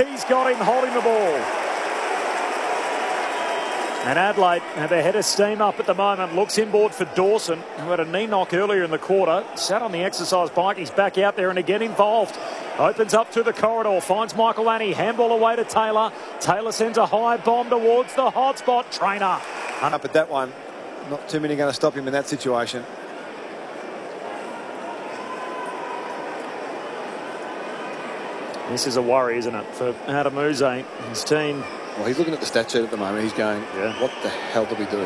He's got him holding the ball. And Adelaide have their head of steam up at the moment. Looks inboard for Dawson, who had a knee knock earlier in the quarter. Sat on the exercise bike. He's back out there and again involved. Opens up through the corridor. Finds Michael Annie. Handball away to Taylor. Taylor sends a high bomb towards the hotspot. Trainer. Up at that one. Not too many going to stop him in that situation. This is a worry, isn't it, for Adam Uze and his team. Well, he's looking at the stat sheet at the moment. He's going, what the hell do we do?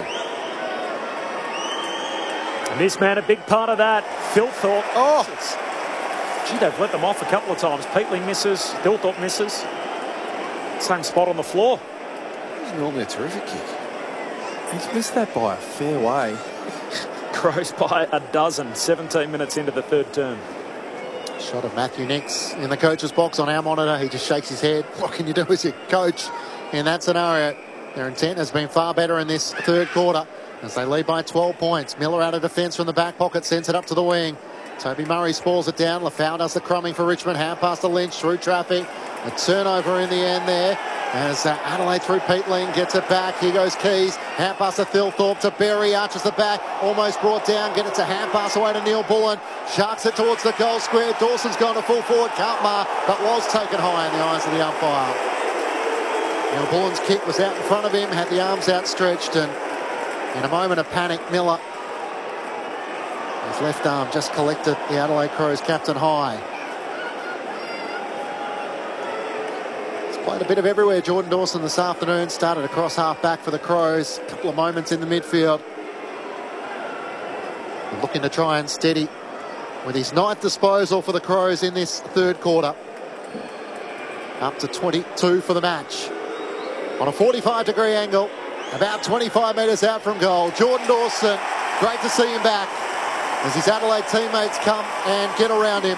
And this man, a big part of that. Thilthorpe. Oh! Gee, they've let them off a couple of times. Peatley misses. Thilthorpe misses. Same spot on the floor. It's normally a terrific kick. He's missed that by a fair way. Crows by a dozen. 17 minutes into the third term. Shot of Matthew Nicks in the coach's box on our monitor. He just shakes his head. What can you do as your coach in that scenario? Their intent has been far better in this third quarter as they lead by 12 points. Miller out of defence from the back pocket, sends it up to the wing. Toby Murray spoils it down. Lafau does the crumbing for Richmond. Hand pass to Lynch through traffic. A turnover in the end there as Adelaide through Peatling gets it back. Here goes Keys. Hand pass to Thilthorpe to Berry. Arches the back. Almost brought down. Get it to hand pass away to Neil Bullen. Sharks it towards the goal square. Dawson's gone to full forward. Can't mark, but was taken high in the eyes of the umpire. Neil Bullen's kick was out in front of him. Had the arms outstretched, and in a moment of panic, Miller, his left arm just collected the Adelaide Crows captain high. He's played a bit of everywhere, Jordan Dawson, this afternoon. Started across half back for the Crows. A couple of moments in the midfield. Looking to try and steady with his 9th disposal for the Crows in this third quarter. Up to 22 for the match. On a 45-degree angle, about 25 metres out from goal. Jordan Dawson, great to see him back as his Adelaide teammates come and get around him.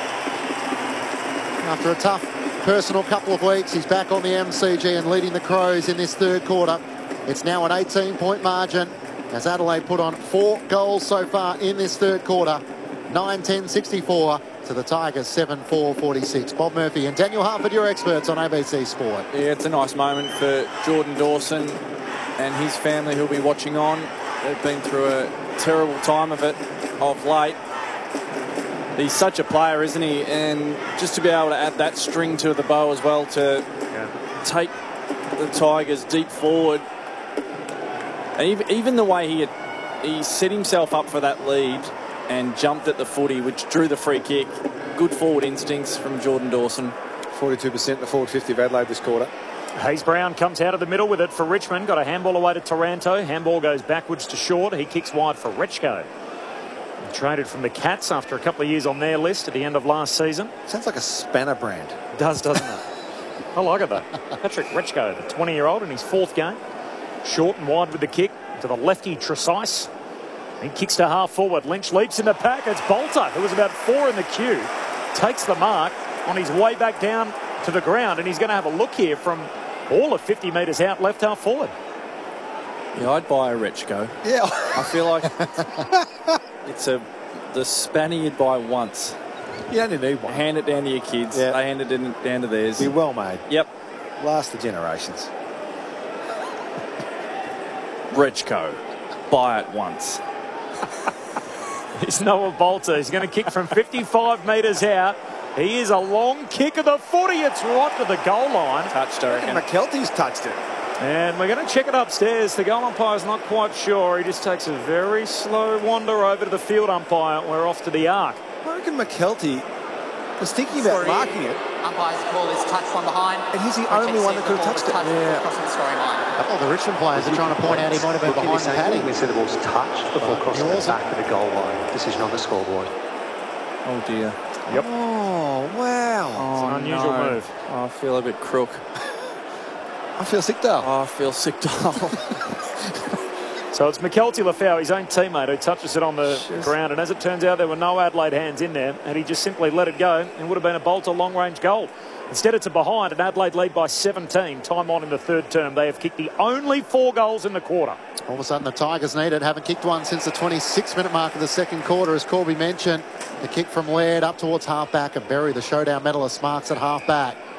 After a tough personal couple of weeks, he's back on the MCG and leading the Crows in this third quarter. It's now an 18-point margin as Adelaide put on 4 goals so far in this third quarter. 9-10-64 to the Tigers 7-4-46. Bob Murphy and Daniel Harford, your experts on ABC Sport. Yeah, it's a nice moment for Jordan Dawson and his family who'll be watching on. They've been through a terrible time of it of late. He's such a player, isn't he? And just to be able to add that string to the bow as well to take the Tigers deep forward. And even the way he set himself up for that lead and jumped at the footy, which drew the free kick. Good forward instincts from Jordan Dawson. 42% the forward 50 of Adelaide this quarter. Hayes Brown comes out of the middle with it for Richmond. Got a handball away to Taranto. Handball goes backwards to Short. He kicks wide for Rechko. Traded from the Cats after a couple of years on their list at the end of last season. Sounds like a spanner brand. It does, doesn't it? I like it though. Patrick Rechko, the 20-year-old in his 4th game. Short and wide with the kick to the lefty Tresice. He kicks to half forward. Lynch leaps in the pack. It's Bolter, who was about 4 in the queue. Takes the mark on his way back down to the ground, and he's going to have a look here from all of 50 metres out, left half forward. Yeah, I'd buy a Rechko. Yeah. I feel like it's the spanner you'd buy once. You only need one. Hand it down to your kids. Yeah. They hand it down to theirs. Be well made. Yep. Last the generations. Rechko. Buy it once. It's Noah Bolter. He's going to kick from 55 metres out. He is a long kick of the footy. It's right to the goal line. Touched, I reckon. McKelty's touched it. And we're going to check it upstairs. The goal umpire's not quite sure. He just takes a very slow wander over to the field umpire. We're off to the arc. I reckon McKelty was thinking about marking it. Umpire's call is touch from behind. And he's the only one that could have touched it. Yeah. Crossing the scoring line. A couple of the Richmond players are trying to point out he might have been behind the padding. We said the ball's touched before crossing the back of the goal line. Decision on the scoreboard. Oh dear. Yep. Oh, wow. Oh, It's an unusual move. Oh, I feel a bit crook. I feel sick, Dale. Oh, I feel sick, Dale. So it's McKelty Lafau, his own teammate, who touches it on the ground. And as it turns out, there were no Adelaide hands in there. And he just simply let it go. And would have been a Bolter long-range goal. Instead, it's a behind, and Adelaide lead by 17. Time on in the third term. They have kicked the only 4 goals in the quarter. All of a sudden, the Tigers need it. Haven't kicked one since the 26-minute mark of the second quarter. As Corby mentioned, the kick from Laird up towards half-back, and Berry, the showdown medalist, marks at half-back.